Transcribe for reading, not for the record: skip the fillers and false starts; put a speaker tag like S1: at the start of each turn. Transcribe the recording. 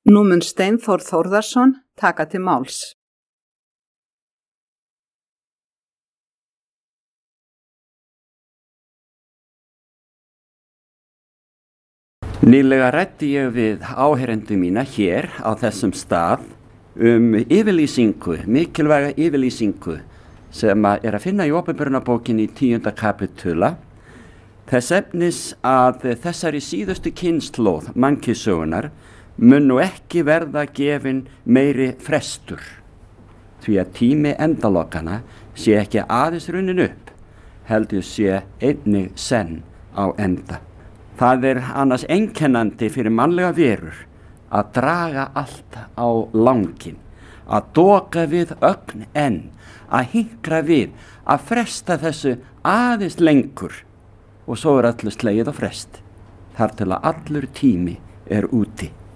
S1: Nú mun Steinþór Þórðarson taka til máls.
S2: Nýlega ræddi ég við áheyrendur mína hér á þessum stað mikilvæga yfirlýsingu sem er að finna í opinberunarbókinni í 10. kapitula. Þess efnis að þessari síðustu kynslóð mannkynssögunnar mun nú ekki verða gefin meiri frestur, því að tími endalokana sé ekki aðeins runnin upp, heldur sé einnig senn á enda. Það annars einkennandi fyrir mannlega verur að draga allt á langinn, að doka við ögn enn, að hinkra við, að fresta þessu aðeins lengur og svo öllu slegið á frest, þar til að allur tími úti.